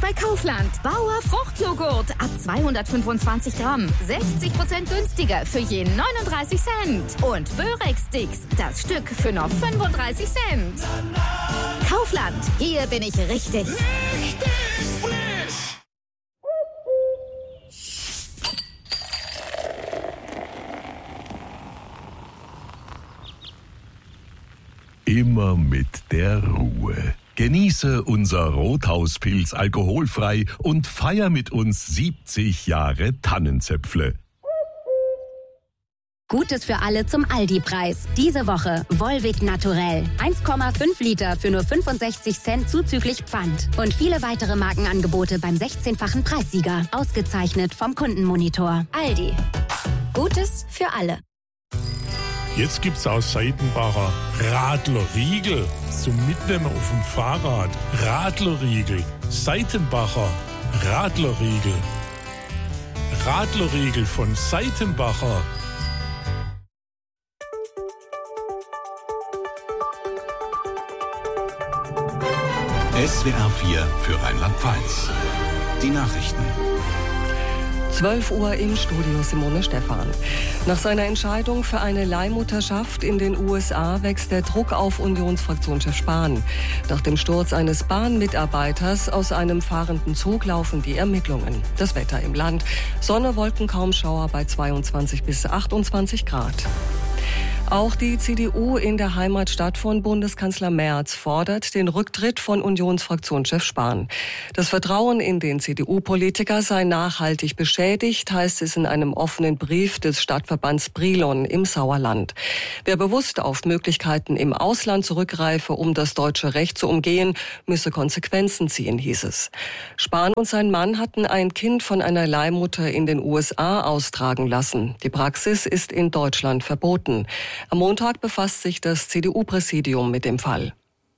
bei Kaufland. Bauer Fruchtjoghurt ab 225 Gramm. 60% günstiger für je 39 Cent. Und Börek-Sticks, das Stück für nur 35 Cent. Kaufland, hier bin ich richtig. Immer mit der Ruhe. Genieße unser Rothauspilz alkoholfrei und feier mit uns 70 Jahre Tannenzäpfle. Gutes für alle zum Aldi-Preis. Diese Woche Volvic Naturell. 1,5 Liter für nur 65 Cent zuzüglich Pfand. Und viele weitere Markenangebote beim 16-fachen Preissieger. Ausgezeichnet vom Kundenmonitor. Aldi. Gutes für alle. Jetzt gibt's aus Seitenbacher Radlerriegel zum Mitnehmen auf dem Fahrrad. Radlerriegel. Seitenbacher Radlerriegel. Radlerriegel von Seitenbacher. SWR 4 für Rheinland-Pfalz. Die Nachrichten. 12 Uhr im Studio Simone Stephan. Nach seiner Entscheidung für eine Leihmutterschaft in den USA wächst der Druck auf Unionsfraktionschef Spahn. Nach dem Sturz eines Bahnmitarbeiters aus einem fahrenden Zug laufen die Ermittlungen. Das Wetter im Land. Sonne, Wolken, kaum Schauer bei 22 bis 28 Grad. Auch die CDU in der Heimatstadt von Bundeskanzler Merz fordert den Rücktritt von Unionsfraktionschef Spahn. Das Vertrauen in den CDU-Politiker sei nachhaltig beschädigt, heißt es in einem offenen Brief des Stadtverbands Brilon im Sauerland. Wer bewusst auf Möglichkeiten im Ausland zurückgreife, um das deutsche Recht zu umgehen, müsse Konsequenzen ziehen, hieß es. Spahn und sein Mann hatten ein Kind von einer Leihmutter in den USA austragen lassen. Die Praxis ist in Deutschland verboten. Am Montag befasst sich das CDU-Präsidium mit dem Fall.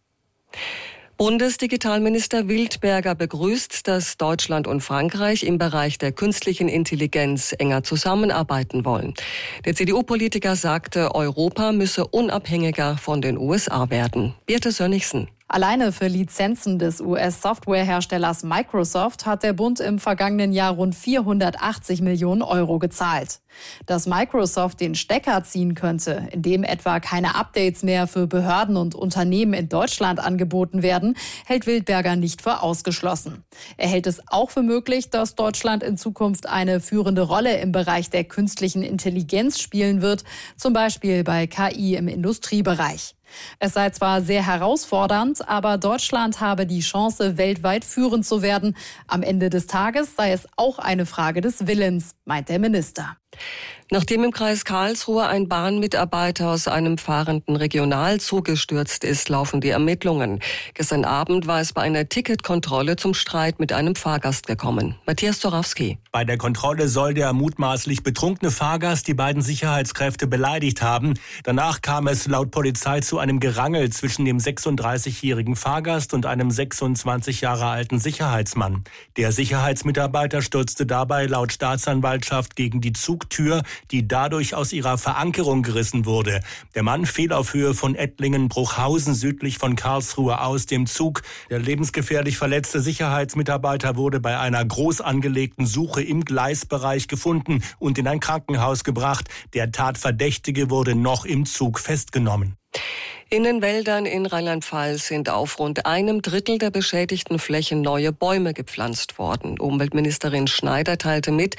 Bundesdigitalminister Wildberger begrüßt, dass Deutschland und Frankreich im Bereich der künstlichen Intelligenz enger zusammenarbeiten wollen. Der CDU-Politiker sagte, Europa müsse unabhängiger von den USA werden. Birte Sönnigsen. Alleine für Lizenzen des US-Softwareherstellers Microsoft hat der Bund im vergangenen Jahr rund 480 Millionen Euro gezahlt. Dass Microsoft den Stecker ziehen könnte, indem etwa keine Updates mehr für Behörden und Unternehmen in Deutschland angeboten werden, hält Wildberger nicht für ausgeschlossen. Er hält es auch für möglich, dass Deutschland in Zukunft eine führende Rolle im Bereich der künstlichen Intelligenz spielen wird, zum Beispiel bei KI im Industriebereich. Es sei zwar sehr herausfordernd, aber Deutschland habe die Chance, weltweit führend zu werden. Am Ende des Tages sei es auch eine Frage des Willens, meint der Minister. Nachdem im Kreis Karlsruhe ein Bahnmitarbeiter aus einem fahrenden Regionalzug gestürzt ist, laufen die Ermittlungen. Gestern Abend war es bei einer Ticketkontrolle zum Streit mit einem Fahrgast gekommen. Matthias Zorowski. Bei der Kontrolle soll der mutmaßlich betrunkene Fahrgast die beiden Sicherheitskräfte beleidigt haben. Danach kam es laut Polizei zu einem Gerangel zwischen dem 36-jährigen Fahrgast und einem 26 Jahre alten Sicherheitsmann. Der Sicherheitsmitarbeiter stürzte dabei laut Staatsanwaltschaft gegen die Zugtür, die dadurch aus ihrer Verankerung gerissen wurde. Der Mann fiel auf Höhe von Ettlingen-Bruchhausen südlich von Karlsruhe aus dem Zug. Der lebensgefährlich verletzte Sicherheitsmitarbeiter wurde bei einer groß angelegten Suche im Gleisbereich gefunden und in ein Krankenhaus gebracht. Der Tatverdächtige wurde noch im Zug festgenommen. In den Wäldern in Rheinland-Pfalz sind auf rund 1/3 der beschädigten Flächen neue Bäume gepflanzt worden. Umweltministerin Schneider teilte mit,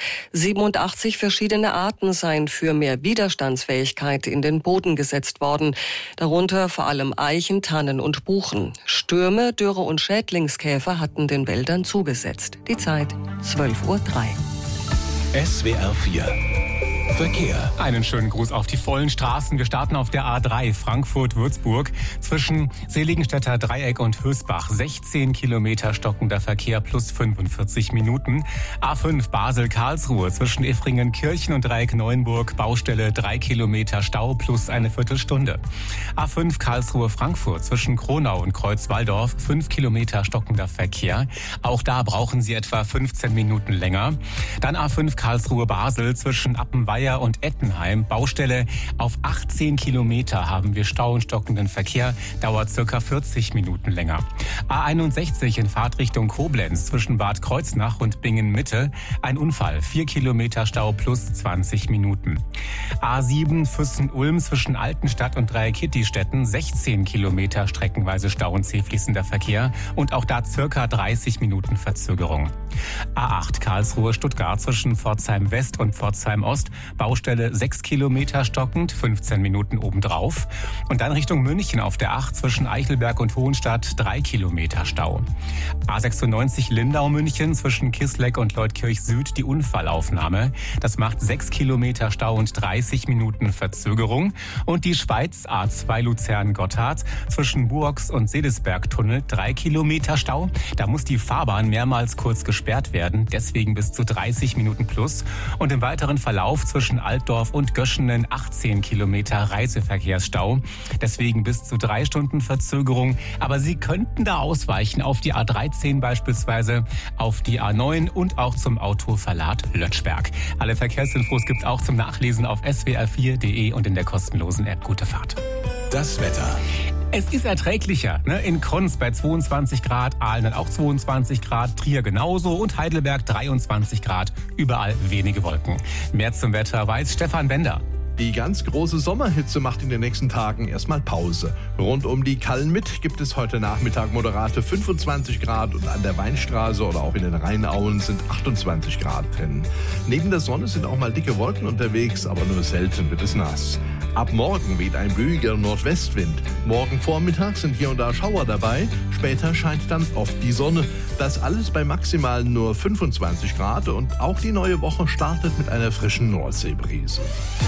87 verschiedene Arten seien für mehr Widerstandsfähigkeit in den Boden gesetzt worden. Darunter vor allem Eichen, Tannen und Buchen. Stürme, Dürre und Schädlingskäfer hatten den Wäldern zugesetzt. Die Zeit 12:03 Uhr. SWR 4 Verkehr. Einen schönen Gruß auf die vollen Straßen. Wir starten auf der A3 Frankfurt-Würzburg zwischen Seligenstädter Dreieck und Hösbach. 16 Kilometer stockender Verkehr plus 45 Minuten. A5 Basel-Karlsruhe zwischen Effringen-Kirchen und Dreieck-Neuenburg. Baustelle 3 Kilometer Stau plus eine Viertelstunde. A5 Karlsruhe-Frankfurt zwischen Kronau und Kreuzwaldorf. 5 Kilometer stockender Verkehr. Auch da brauchen Sie etwa 15 Minuten länger. Dann A5 Karlsruhe-Basel zwischen Appenweier Speyer und Ettenheim. Baustelle auf 18 Kilometer haben wir Stau und stockenden Verkehr. Dauert circa 40 Minuten länger. A61 in Fahrtrichtung Koblenz zwischen Bad Kreuznach und Bingen-Mitte. Ein Unfall. 4 Kilometer Stau plus 20 Minuten. A7 Füssen-Ulm zwischen Altenstadt und Dreieck-Kittistetten. 16 Kilometer streckenweise Stau und zähfließender Verkehr. Und auch da circa 30 Minuten Verzögerung. A8 Karlsruhe-Stuttgart zwischen Pforzheim-West und Pforzheim-Ost. Baustelle 6 Kilometer stockend, 15 Minuten obendrauf. Und dann Richtung München auf der 8 zwischen Eichelberg und Hohenstadt 3 Kilometer Stau. A96 Lindau-München zwischen Kisleck und Leutkirch Süd die Unfallaufnahme. Das macht 6 Kilometer Stau und 30 Minuten Verzögerung. Und die Schweiz A2 Luzern-Gotthard zwischen Burgs und Sedelsberg-Tunnel 3 Kilometer Stau. Da muss die Fahrbahn mehrmals kurz gesperrt werden, deswegen bis zu 30 Minuten plus. Und im weiteren Verlauf zwischen Altdorf und Göschenen 18 Kilometer Reiseverkehrsstau, deswegen bis zu 3 Stunden Verzögerung. Aber Sie könnten da ausweichen auf die A13 beispielsweise, auf die A9 und auch zum Autoverlat Lötschberg. Alle Verkehrsinfos gibt's auch zum Nachlesen auf swr4.de und in der kostenlosen App Gute Fahrt. Das Wetter. Es ist erträglicher, ne? In Konz bei 22 Grad, Aalen dann auch 22 Grad, Trier genauso und Heidelberg 23 Grad. Überall wenige Wolken. Mehr zum Wetter weiß Stefan Bender. Die ganz große Sommerhitze macht in den nächsten Tagen erstmal Pause. Rund um die Kallen-Mitt gibt es heute Nachmittag moderate 25 Grad und an der Weinstraße oder auch in den Rheinauen sind 28 Grad drin. Neben der Sonne sind auch mal dicke Wolken unterwegs, aber nur selten wird es nass. Ab morgen weht ein blühiger Nordwestwind. Morgen Vormittag sind hier und da Schauer dabei. Später scheint dann oft die Sonne. Das alles bei maximal nur 25 Grad und auch die neue Woche startet mit einer frischen Nordseebrise.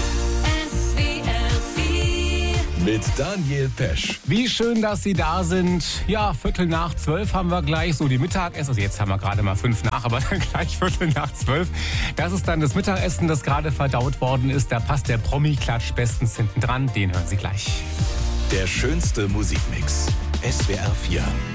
Mit Daniel Pesch. Wie schön, dass Sie da sind. Ja, 11:45 haben wir gleich so die Mittagessen. Also jetzt haben wir gerade mal 5 nach, aber dann gleich 11:45. Das ist dann das Mittagessen, das gerade verdaut worden ist. Da passt der Promi-Klatsch bestens hinten dran. Den hören Sie gleich. Der schönste Musikmix. SWR 4.